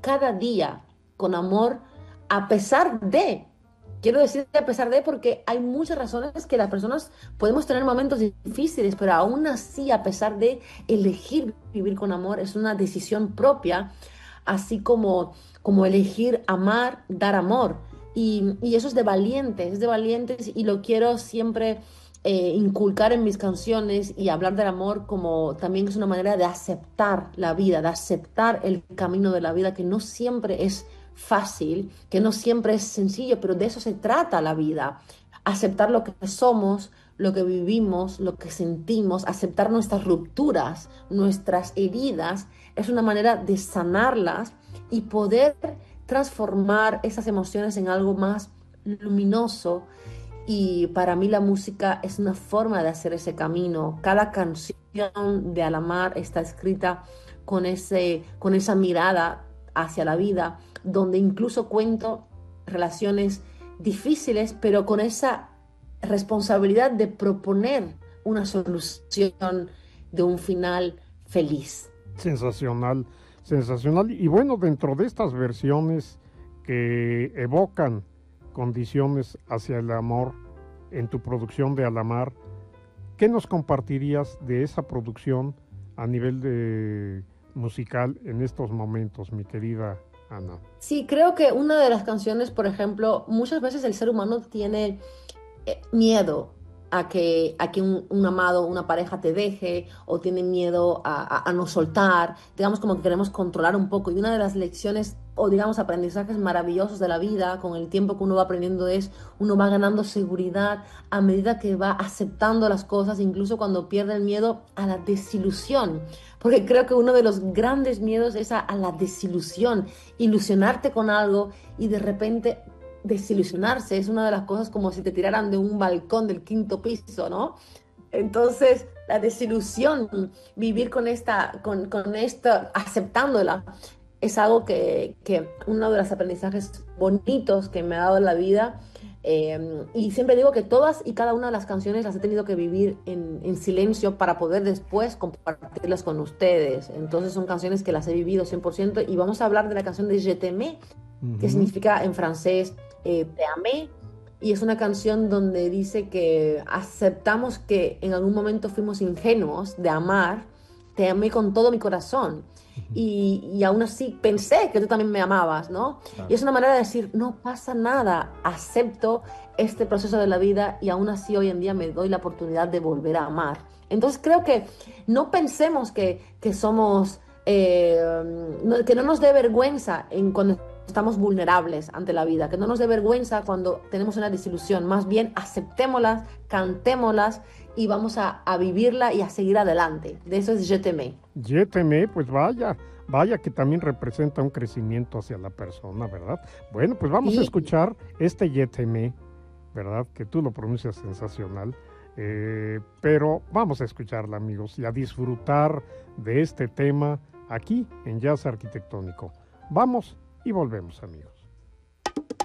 cada día con amor, a pesar de, quiero decir a pesar de, porque hay muchas razones que las personas podemos tener momentos difíciles, pero aún así, a pesar de elegir vivir con amor, es una decisión propia, así como elegir amar, dar amor. Y eso es de valientes y lo quiero siempre inculcar en mis canciones y hablar del amor como también es una manera de aceptar la vida, de aceptar el camino de la vida, que no siempre es fácil, que no siempre es sencillo, pero de eso se trata la vida. Aceptar lo que somos, lo que vivimos, lo que sentimos, aceptar nuestras rupturas, nuestras heridas, es una manera de sanarlas y poder transformar esas emociones en algo más luminoso. Y para mí la música es una forma de hacer ese camino. Cada canción de Alamar está escrita con esa mirada hacia la vida, donde incluso cuento relaciones difíciles, pero con esa responsabilidad de proponer una solución de un final feliz. Sensacional, sensacional. Y bueno, dentro de estas versiones que evocan condiciones hacia el amor en tu producción de Alamar, ¿qué nos compartirías de esa producción a nivel de musical en estos momentos, mi querida Ana? Sí, creo que una de las canciones, por ejemplo, muchas veces el ser humano tiene miedo a que un amado, una pareja te deje o tienen miedo a no soltar, digamos como que queremos controlar un poco. Y una de las lecciones o digamos aprendizajes maravillosos de la vida con el tiempo que uno va aprendiendo es uno va ganando seguridad a medida que va aceptando las cosas, incluso cuando pierde el miedo a la desilusión. Porque creo que uno de los grandes miedos es a la desilusión, ilusionarte con algo y de repente desilusionarse es una de las cosas como si te tiraran de un balcón del quinto piso, ¿no? Entonces, la desilusión, vivir con esto, aceptándola, es algo que uno de los aprendizajes bonitos que me ha dado la vida. Y siempre digo que todas y cada una de las canciones las he tenido que vivir en silencio para poder después compartirlas con ustedes. Entonces son canciones que las he vivido 100% y vamos a hablar de la canción de Je t'aimais, que Ujú. significa en francés te amé, y es una canción donde dice que aceptamos que en algún momento fuimos ingenuos de amar, te amé con todo mi corazón. Ujú. Y aún así pensé que tú también me amabas, ¿no? Y Claro. es una manera de decir, no pasa nada, acepto este proceso de la vida y aún así hoy en día me doy la oportunidad de volver a amar. Entonces creo que no pensemos que somos, que no nos dé vergüenza en cuando estamos vulnerables ante la vida, que no nos dé vergüenza cuando tenemos una desilusión, más bien aceptémoslas, cantémoslas y vamos a vivirla y a seguir adelante. De eso es Je t'aimais. Yéteme, pues vaya, vaya que también representa un crecimiento hacia la persona, ¿verdad? Bueno, pues vamos a Sí, escuchar este Yéteme, ¿verdad? Que tú lo pronuncias sensacional, pero vamos a escucharla, amigos, y a disfrutar de este tema aquí en Jazz Arquitectónico. Vamos y volvemos, amigos.